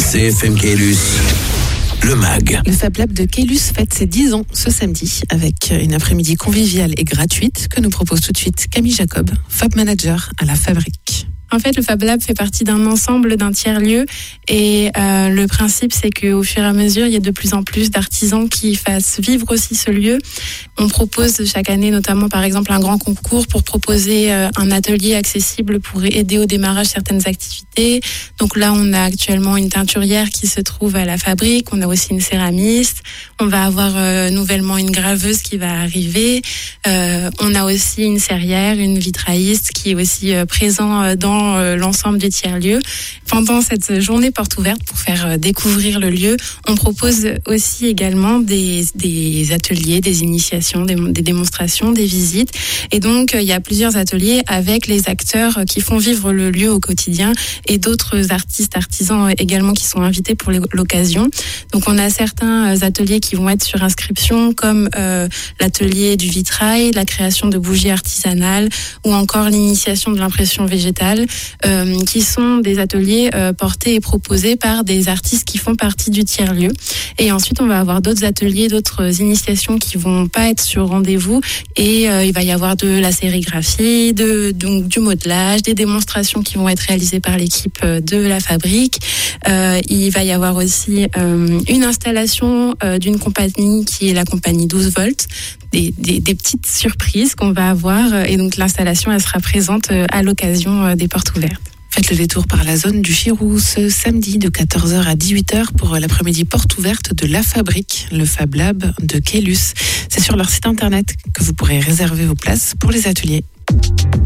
CFM Caylus, le MAG. Le Fab Lab de Caylus fête ses 10 ans ce samedi avec une après-midi conviviale et gratuite que nous propose tout de suite Camille Jacob, Fab Manager à la Fabrique. En fait, le Fab Lab fait partie d'un ensemble, d'un tiers-lieu. Et le principe, c'est qu'au fur et à mesure, il y a de plus en plus d'artisans qui fassent vivre aussi ce lieu. On propose chaque année, notamment, par exemple, un grand concours pour proposer un atelier accessible pour aider au démarrage certaines activités. Donc là, on a actuellement une teinturière qui se trouve à la Fabrique. On a aussi une céramiste. On va avoir nouvellement une graveuse qui va arriver. On a aussi une serrière, une vitrailliste qui est aussi présent dans l'ensemble du tiers-lieu. Pendant cette journée porte ouverte pour faire découvrir le lieu, on propose aussi également des ateliers, des initiations, des démonstrations, des visites. Et donc, il y a plusieurs ateliers avec les acteurs qui font vivre le lieu au quotidien et d'autres artistes, artisans également qui sont invités pour l'occasion. Donc, on a certains ateliers qui vont être sur inscription comme l'atelier du vitrail, la création de bougies artisanales ou encore l'initiation de l'impression végétale. Qui sont des ateliers portés et proposés par des artistes qui font partie du tiers-lieu. Et ensuite, on va avoir d'autres ateliers, d'autres initiations qui vont pas être sur rendez-vous. Et il va y avoir de la sérigraphie, donc du modelage, des démonstrations qui vont être réalisées par l'équipe de la Fabrique. Il va y avoir aussi une installation d'une compagnie qui est la compagnie 12 volts. Des petites surprises qu'on va avoir et donc l'installation elle sera présente à l'occasion des portes ouvertes. Faites le détour par la zone du Chirou ce samedi de 14h à 18h pour l'après-midi porte ouverte de la Fabrique, le Fab Lab de Caylus. C'est sur leur site internet que vous pourrez réserver vos places pour les ateliers.